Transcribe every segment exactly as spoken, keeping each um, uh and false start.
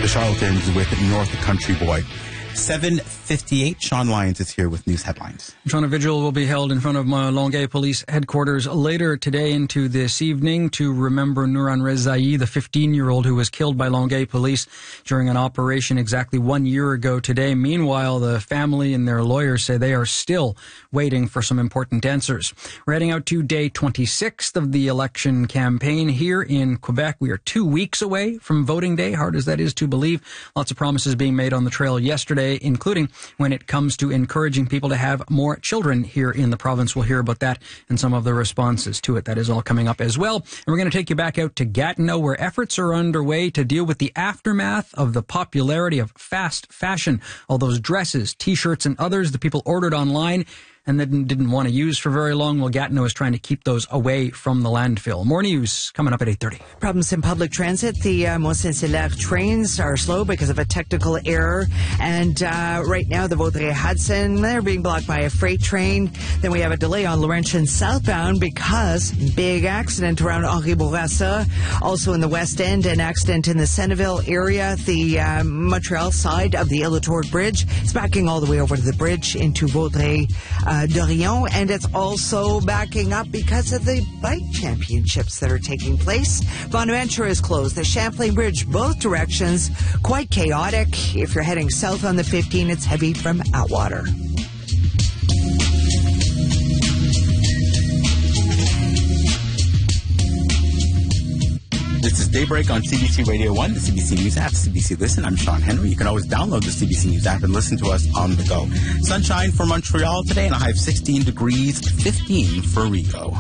Charlatans with North Country Boy. seven fifty-eight, Sean Lyons is here with news headlines. Toronto Vigil will be held in front of Longueuil Police Headquarters later today into this evening to remember Nouran Rezaei, the fifteen-year-old who was killed by Longueuil Police during an operation exactly one year ago today. Meanwhile, the family and their lawyers say they are still waiting for some important answers. We're heading out to day twenty-sixth of the election campaign here in Quebec. We are two weeks away from voting day, hard as that is to believe. Lots of promises being made on the trail yesterday, including when it comes to encouraging people to have more children here in the province. We'll hear about that and some of the responses to it. That is all coming up as well. And we're going to take you back out to Gatineau, where efforts are underway to deal with the aftermath of the popularity of fast fashion. All those dresses, t-shirts, and others that people ordered online and then didn't want to use for very long. Well, Gatineau is trying to keep those away from the landfill. More news coming up at eight thirty. Problems in public transit. The uh, Mont-Saint-Hilaire trains are slow because of a technical error. And uh, right now, the Vaudreuil-Hudson, they're being blocked by a freight train. Then we have a delay on Laurentian southbound because big accident around Henri Bourassa. Also in the West End, an accident in the Senneville area. The uh, Montreal side of the Illitour Bridge. It's backing all the way over to the bridge into Vaudreuil. Uh, Dorion, and it's also backing up because of the bike championships that are taking place. Bonaventure is closed. The Champlain Bridge, both directions, quite chaotic. If you're heading south on the fifteen, it's heavy from Atwater. This is Daybreak on C B C Radio one, the C B C News app, C B C Listen. I'm Sean Henry. You can always download the C B C News app and listen to us on the go. Sunshine for Montreal today, and a high of sixteen degrees, fifteen for Rigaud.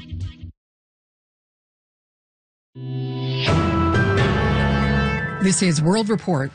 This is World Report.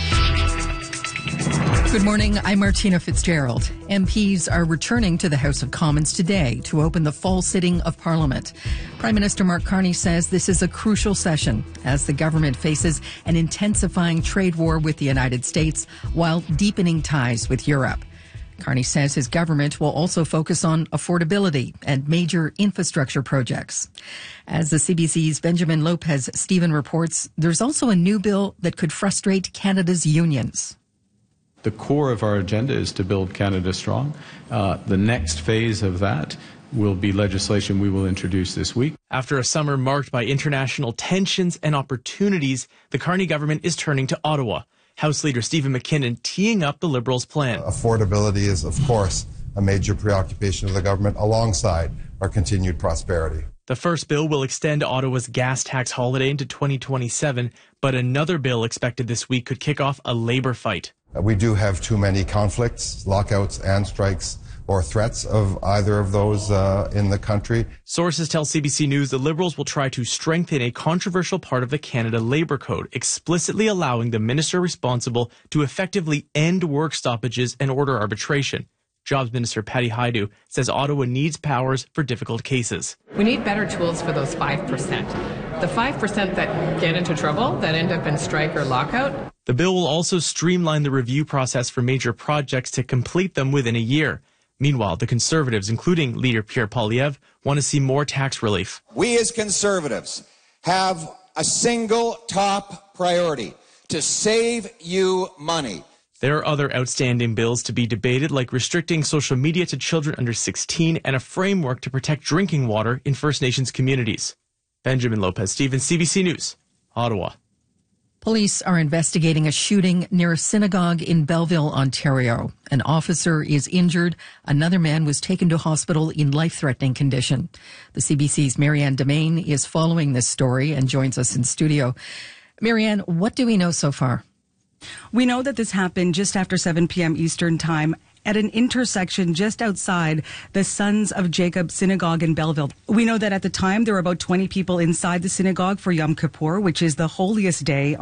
Good morning, I'm Martina Fitzgerald. M Ps are returning to the House of Commons today to open the fall sitting of Parliament. Prime Minister Mark Carney says this is a crucial session as the government faces an intensifying trade war with the United States while deepening ties with Europe. Carney says his government will also focus on affordability and major infrastructure projects. As the C B C's Benjamin Lopez Stephen reports, there's also a new bill that could frustrate Canada's unions. The core of our agenda is to build Canada strong. Uh, the next phase of that will be legislation we will introduce this week. After a summer marked by international tensions and opportunities, the Carney government is turning to Ottawa. House Leader Stephen McKinnon teeing up the Liberals' plan. Affordability is, of course, a major preoccupation of the government alongside our continued prosperity. The first bill will extend Ottawa's gas tax holiday into twenty twenty-seven, but another bill expected this week could kick off a Labour fight. We do have too many conflicts, lockouts and strikes or threats of either of those uh, in the country. Sources tell C B C News the Liberals will try to strengthen a controversial part of the Canada Labour Code, explicitly allowing the minister responsible to effectively end work stoppages and order arbitration. Jobs Minister Patty Hajdu says Ottawa needs powers for difficult cases. We need better tools for those five percent. The five percent that get into trouble, that end up in strike or lockout. The bill will also streamline the review process for major projects to complete them within a year. Meanwhile, the Conservatives, including leader Pierre Poilievre, want to see more tax relief. We as Conservatives have a single top priority: to save you money. There are other outstanding bills to be debated, like restricting social media to children under sixteen and a framework to protect drinking water in First Nations communities. Benjamin Lopez Stevens, C B C News, Ottawa. Police are investigating a shooting near a synagogue in Belleville, Ontario. An officer is injured. Another man was taken to hospital in life-threatening condition. The C B C's Marianne Demain is following this story and joins us in studio. Marianne, what do we know so far? We know that this happened just after seven p.m. Eastern Time at an intersection just outside the Sons of Jacob Synagogue in Belleville. We know that at the time there were about twenty people inside the synagogue for Yom Kippur, which is the holiest day